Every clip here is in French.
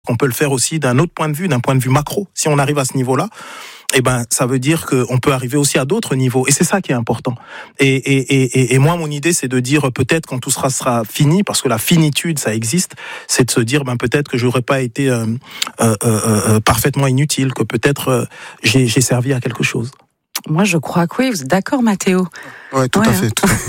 On peut le faire aussi d'un autre point de vue macro. Si on arrive à ce niveau-là, ça veut dire qu'on peut arriver aussi à d'autres niveaux. Et c'est ça qui est important. Et moi, mon idée, c'est de dire peut-être quand tout sera fini, parce que la finitude, ça existe, c'est de se dire peut-être que j'aurais pas été parfaitement inutile, que peut-être j'ai servi à quelque chose. Moi, je crois que oui. Vous êtes d'accord, Mathéo ? Ouais, tout à fait.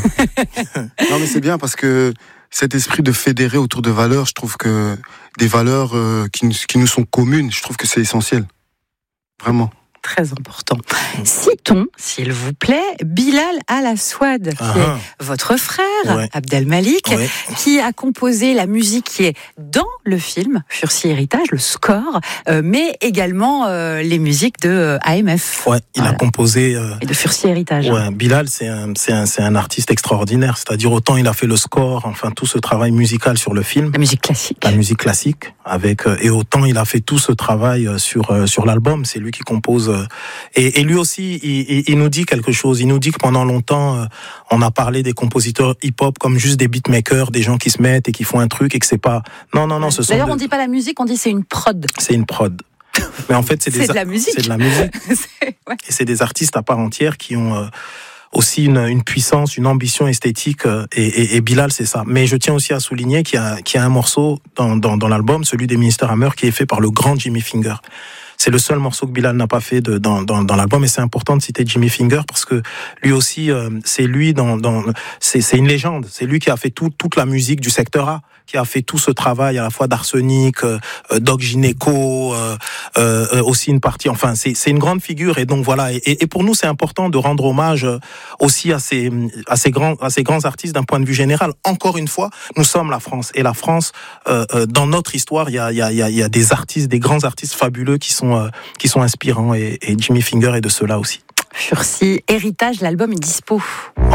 Non, mais c'est bien parce que cet esprit de fédérer autour de valeurs, je trouve que des valeurs qui nous sont communes, je trouve que c'est essentiel. Vraiment. Très important. Citons, s'il vous plaît, Bilal Al-Aswad, qui est votre frère, Abdelmalik, qui a composé la musique qui est dans le film Fursi Héritage, le score, mais également les musiques de AMF. Ouais, il a composé... et de Fursi Héritage. Ouais, Bilal, c'est un artiste extraordinaire. C'est-à-dire, autant il a fait le score, enfin tout ce travail musical sur le film. La musique classique. La musique classique, et autant il a fait tout ce travail sur l'album. C'est lui qui compose. Et lui aussi, il nous dit quelque chose. Il nous dit que pendant longtemps, on a parlé des compositeurs hip-hop comme juste des beatmakers, des gens qui se mettent et qui font un truc et que c'est pas... Non, ce sont... D'ailleurs, on dit pas la musique, on dit c'est une prod. C'est une prod. Mais en fait, c'est de la musique. C'est de la musique. Et c'est des artistes à part entière qui ont... aussi une puissance, une ambition esthétique, et Bilal, c'est ça. Mais je tiens aussi à souligner qu'il y a un morceau dans l'album, celui des Minister Hammer, qui est fait par le grand Jimmy Finger. C'est le seul morceau que Bilal n'a pas fait dans l'album, et c'est important de citer Jimmy Finger parce que lui aussi, c'est lui c'est une légende. C'est lui qui a fait toute la musique du secteur A, qui a fait tout ce travail à la fois d'Arsenic, Doc Gynéco, aussi une partie. Enfin, c'est une grande figure, et donc voilà. Et pour nous, c'est important de rendre hommage aussi à ces grands artistes d'un point de vue général. Encore une fois, nous sommes la France, et la France, dans notre histoire, il y a des artistes, des grands artistes fabuleux qui sont inspirants, et Jimmy Finger est de ceux-là aussi. Fursi Héritage, l'album est dispo.